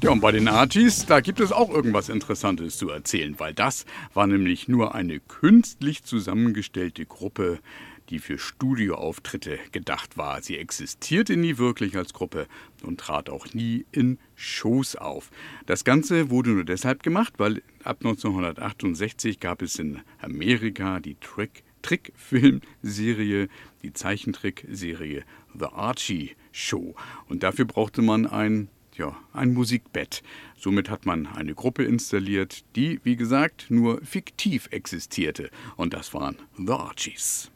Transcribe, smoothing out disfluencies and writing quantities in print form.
Ja, und bei den Archies, da gibt es auch irgendwas Interessantes zu erzählen, weil das war nämlich nur eine künstlich zusammengestellte Gruppe, die für Studioauftritte gedacht war. Sie existierte nie wirklich als Gruppe und trat auch nie in Shows auf. Das Ganze wurde nur deshalb gemacht, weil ab 1968 gab es in Amerika die Trickfilmserie, die Zeichentrickserie The Archie Show. Und dafür brauchte man ein Musikbett. Somit hat man eine Gruppe installiert, die, wie gesagt, nur fiktiv existierte. Und das waren The Archies.